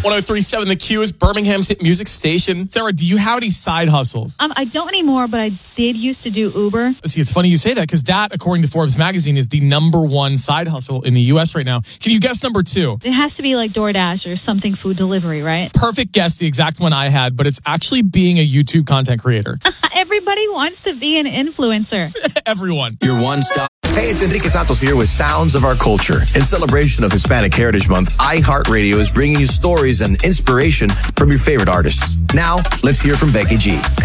103.7 The Q is Birmingham's hit music station. Sarah, do you have any side hustles? I don't anymore, but I did used to do Uber. See, it's funny you say that because that, according to Forbes magazine, is the #1 side hustle in the U.S. right now. Can you guess number 2? It has to be like DoorDash or something food delivery, right? Perfect guess, the exact one I had, but it's actually being a YouTube content creator. Everybody wants to be an influencer. Everyone. Your one stop. Hey, it's Enrique Santos here with Sounds of Our Culture. In celebration of Hispanic Heritage Month, iHeartRadio is bringing you stories and inspiration from your favorite artists. Now, let's hear from Becky G.